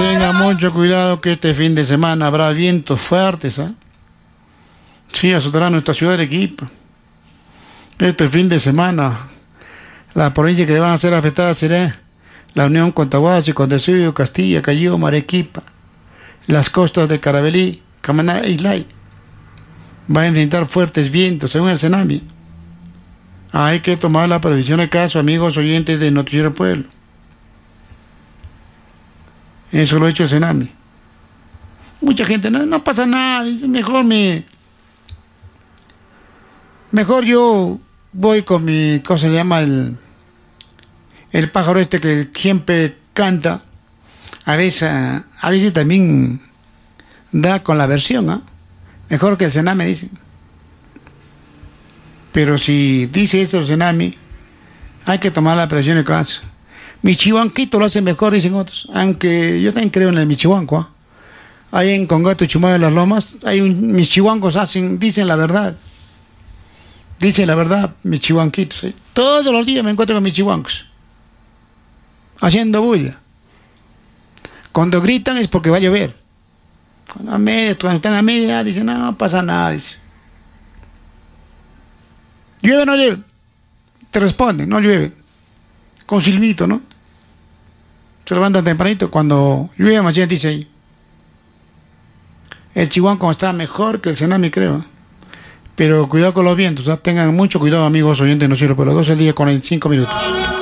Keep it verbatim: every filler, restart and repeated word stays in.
Tenga mucho cuidado que este fin de semana habrá vientos fuertes, ¿eh? Sí, azotará nuestra ciudad de Arequipa. Este fin de semana, las provincias que van a ser afectadas serán la Unión Contahuasi, Condestuyú, Castilla, Caylloma, Arequipa, las costas de Carabelí, Camaná e Islay. Va a enfrentar fuertes vientos, según el Senami. Hay que tomar la previsión de caso, amigos oyentes de Noticiero Pueblo. Eso lo ha hecho el Senami. Mucha gente, no, no pasa nada, dice, mejor me... Mejor yo voy con mi, ¿cómo se llama? El, el pájaro este que siempre canta. A veces, a veces también da con la versión, ¿ah? ¿eh? Mejor que el Senami, dice. Pero si dice eso el Senami, hay que tomar la presión de caso. Michihuanquito lo hace mejor, dicen otros. Aunque yo también creo en el Michihuanco, ¿eh? Ahí en Congato, Chumado de las Lomas, hay un, mis chihuancos hacen, dicen la verdad. Dicen la verdad, mis chihuanquitos. ¿eh? Todos los días me encuentro con mis chihuancos. Haciendo bulla. Cuando gritan es porque va a llover. Cuando, a media, cuando están a media, dicen, no, no pasa nada. Dice. ¿Llueve o no llueve? Te responden, no llueve. Con silbito, ¿no? Se levantan tempranito. Cuando llueve, más gente dice ahí. El chihuanco está mejor que el Senami, creo. Pero cuidado con los vientos, ¿eh? Tengan mucho cuidado, amigos oyentes, no sirve por los dos el día con cinco minutos.